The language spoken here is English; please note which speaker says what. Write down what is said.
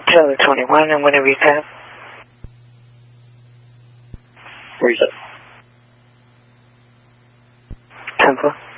Speaker 1: Taylor 21, and whenever you can.
Speaker 2: Where you at?
Speaker 1: Tampa.